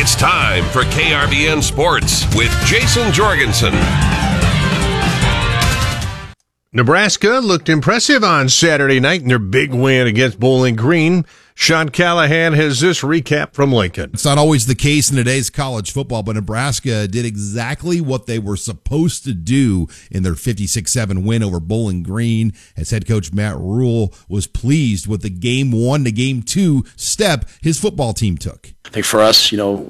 It's time for KRVN Sports with Jason Jorgensen. Nebraska looked impressive on Saturday night in their big win against Bowling Green. Sean Callahan has this recap from Lincoln. It's not always the case in today's college football, but Nebraska did exactly what they were supposed to do in their 56-7 win over Bowling Green, as head coach Matt Rhule was pleased with the game 1 to game 2 step his football team took. I think for us,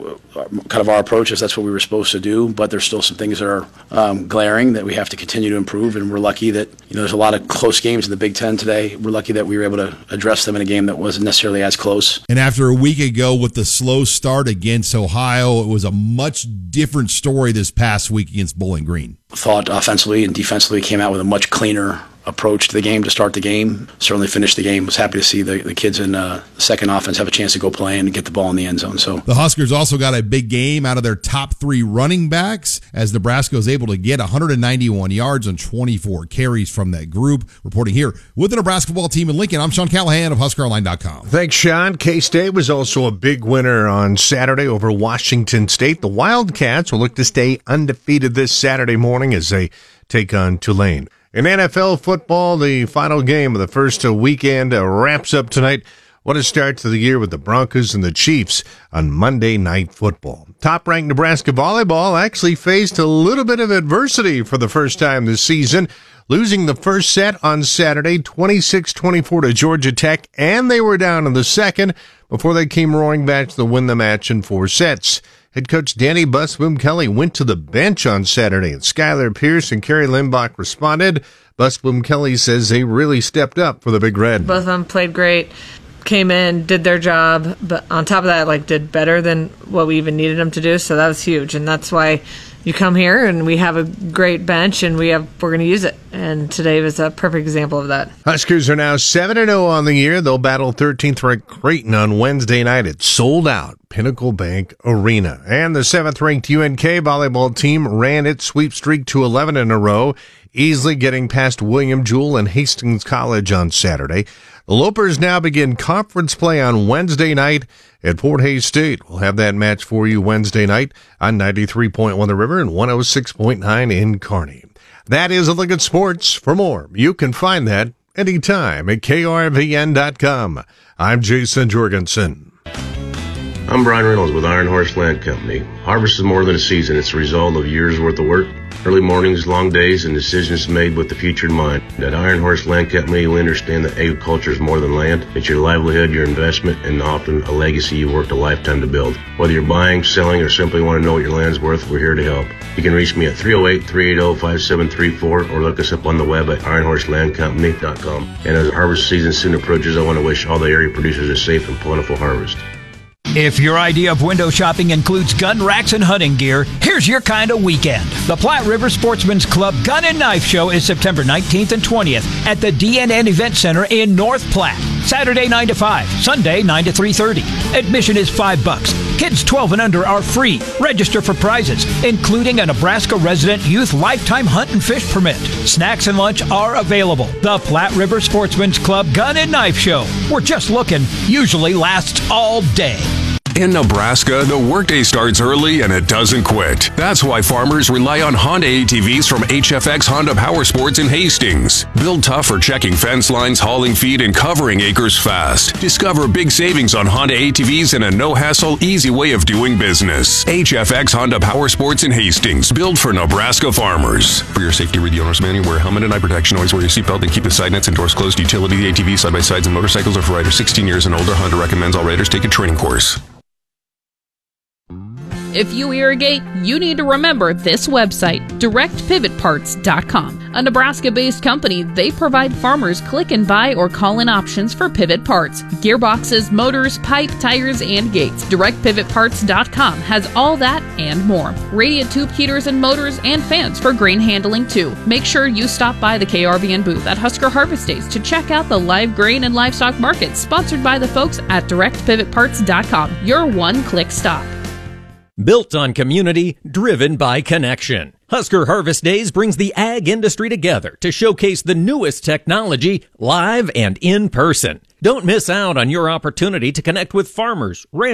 kind of our approach is that's what we were supposed to do, but there's still some things that are glaring that we have to continue to improve, and we're lucky that there's a lot of close games in the Big Ten today. We're lucky that we were able to address them in a game that wasn't necessarily as close. And after a week ago with the slow start against Ohio, it was a much different story this past week against Bowling Green. Thought offensively and defensively came out with a much cleaner approach to the game to start the game. Certainly finished the game. Was happy to see the kids in the second offense have a chance to go play and get the ball in the end zone. So the Huskers also got a big game out of their top 3 running backs, as Nebraska was able to get 191 yards and 24 carries from that group. Reporting here with the Nebraska football team in Lincoln, I'm Sean Callahan of HuskerOnline.com. Thanks, Sean. K-State was also a big winner on Saturday over Washington State. The Wildcats will look to stay undefeated this Saturday morning as they take on Tulane. In NFL football, the final game of the first weekend wraps up tonight. What a start to the year with the Broncos and the Chiefs on Monday Night Football. Top-ranked Nebraska volleyball actually faced a little bit of adversity for the first time this season, losing the first set on Saturday, 26-24 to Georgia Tech, and they were down in the second before they came roaring back to win the match in 4 sets. Head coach Danny Busboom Kelly went to the bench on Saturday, and Skylar Pierce and Carrie Limbach responded. Busboom Kelly says they really stepped up for the Big Red. Both of them played great, came in, did their job, but on top of that, did better than what we even needed them to do, so that was huge, and that's why you come here and we have a great bench and we're going to use it. And today was a perfect example of that. Huskers are now 7-0 on the year. They'll battle 13th ranked Creighton on Wednesday night at sold out Pinnacle Bank Arena. And the 7th ranked UNK volleyball team ran its sweep streak to 11 in a row, easily getting past William Jewell and Hastings College on Saturday. The Lopers now begin conference play on Wednesday night at Fort Hays State. We'll have that match for you Wednesday night on 93.1 The River and 106.9 in Kearney. That is a look at sports. For more, you can find that anytime at krvn.com. I'm Jason Jorgensen. I'm Brian Reynolds with Iron Horse Land Company. Harvest is more than a season. It's a result of years' worth of work, early mornings, long days, and decisions made with the future in mind. At Iron Horse Land Company, we understand that agriculture is more than land. It's your livelihood, your investment, and often a legacy you worked a lifetime to build. Whether you're buying, selling, or simply want to know what your land's worth, we're here to help. You can reach me at 308-380-5734 or look us up on the web at ironhorselandcompany.com. And as harvest season soon approaches, I want to wish all the area producers a safe and plentiful harvest. If your idea of window shopping includes gun racks and hunting gear, here's your kind of weekend. The Platte River Sportsman's Club Gun and Knife Show is September 19th and 20th at the DNN Event Center in North Platte. Saturday 9 to 5, Sunday 9 to 3:30. Admission is $5. Kids 12 and under are free. Register for prizes, including a Nebraska resident youth lifetime hunt and fish permit. Snacks and lunch are available. The Platte River Sportsman's Club Gun and Knife Show. We're just looking. Usually lasts all day. In Nebraska, the workday starts early and it doesn't quit. That's why farmers rely on Honda ATVs from HFX Honda Power Sports in Hastings. Built tough for checking fence lines, hauling feed, and covering acres fast. Discover big savings on Honda ATVs and a no-hassle, easy way of doing business. HFX Honda Power Sports in Hastings, built for Nebraska farmers. For your safety, read the owner's manual. Wear a helmet and eye protection. Always wear your seatbelt and keep the side nets and doors closed. Utility ATVs, side-by-sides, and motorcycles are for riders 16 years and older. Honda recommends all riders take a training course. If you irrigate, you need to remember this website, DirectPivotParts.com. A Nebraska-based company, they provide farmers click and buy or call-in options for pivot parts, gearboxes, motors, pipe, tires, and gates. DirectPivotParts.com has all that and more. Radiant tube heaters and motors and fans for grain handling too. Make sure you stop by the KRVN booth at Husker Harvest Days to check out the live grain and livestock market sponsored by the folks at DirectPivotParts.com. Your one-click stop. Built on community, driven by connection. Husker Harvest Days brings the ag industry together to showcase the newest technology live and in person. Don't miss out on your opportunity to connect with farmers,